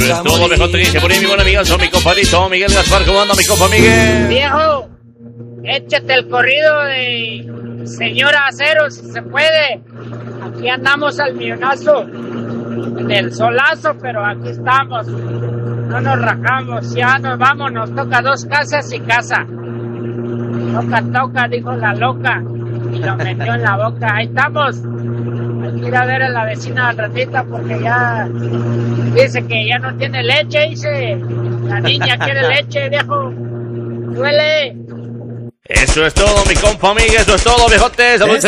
es todo, viejote, dice por ahí mi buen amigazo, mi compadrito Miguel Gaspar. ¿Cómo anda mi compa Miguel? Viejo, échate el corrido de Señora Acero, si se puede. Aquí andamos al millonazo, en el solazo, pero aquí estamos. No nos rajamos, ya nos vamos, nos toca 2 casas y casa. Toca, dijo la loca, y lo metió en la boca. Ahí estamos. Hay que ir a ver a la vecina al ratito porque ya dice que ya no tiene leche, dice. La niña quiere leche, viejo. Duele. Eso es todo, mi compa Miguel, eso es todo, viejote. Saludos.